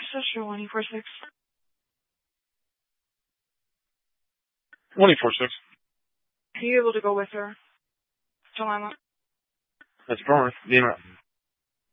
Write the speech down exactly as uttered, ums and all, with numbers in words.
sister, one four six. one four six. Are you able to go with her? Jemima. That's Brian. Name it.